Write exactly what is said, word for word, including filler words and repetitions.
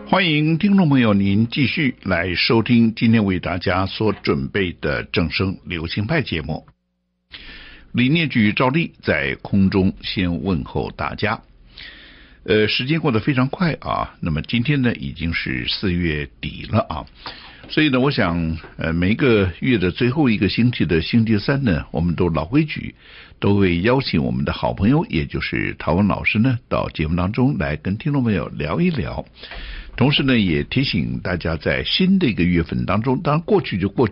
欢迎听众朋友您继续来收听今天为大家所准备的正声流行派节目。李念举照例在空中先问候大家。呃，时间过得非常快啊，那么今天呢已经是四月底了啊，所以呢我想呃每一个月的最后一个星期的星期三呢，我们都老规矩都会邀请我们的好朋友，也就是陶文老师呢到节目当中来跟听众朋友聊一聊。同时呢也提醒大家，在新的一个月份当中，当然过去就过